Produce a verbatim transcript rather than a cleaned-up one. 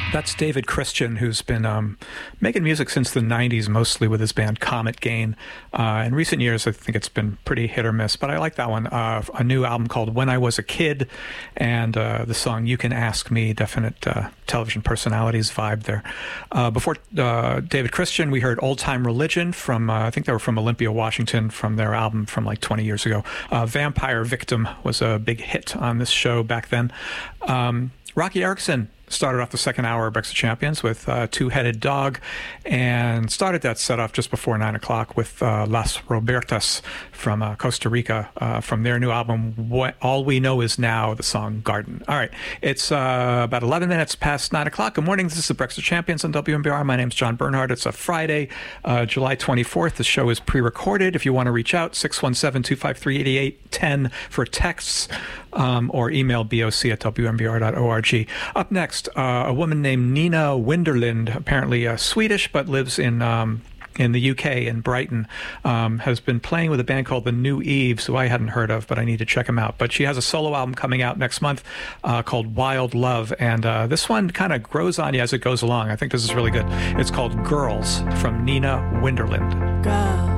That's David Christian, who's been um, making music since the nineties, mostly with his band Comet Gain. Uh, in recent years, I think it's been pretty hit or miss, but I like that one. Uh, a new album called When I Was a Kid, and uh, the song You Can Ask Me, definite uh, television personalities vibe there. Uh, before uh, David Christian, we heard Old Time Religion from, uh, I think they were from Olympia, Washington, from their album from like twenty years ago. Uh, Vampire Victim was a big hit on this show back then. Um, Rocky Erickson started off the second hour of Brexit Champions with uh, Two-Headed Dog, and started that set off just before nine o'clock with uh, Las Robertas from uh, Costa Rica, uh, from their new album, What All We Know Is Now, the song Garden. All right, it's uh, about eleven minutes past nine o'clock. Good morning, this is the Brexit Champions on W M B R. My name's John Bernhardt. It's a Friday, uh, July twenty-fourth. The show is pre-recorded. If you want to reach out, six one seven, two five three, eight eight one zero for texts, um, or email boc at w m b r dot org. Up next, Uh, a woman named Nina Winderlind, apparently uh, Swedish, but lives in um, in the U K, in Brighton, um, has been playing with a band called the New Eves, who I hadn't heard of, but I need to check them out. But she has a solo album coming out next month uh, called Wild Love, and uh, this one kind of grows on you as it goes along. I think this is really good. It's called Girls from Nina Winderlind. Girl.